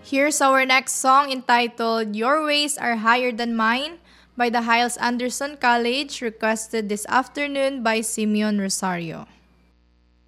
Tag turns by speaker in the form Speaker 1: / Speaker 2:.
Speaker 1: Here's our next song entitled Your Ways Are Higher Than Mine by the Hiles Anderson College, requested this afternoon by Simeon Rosario.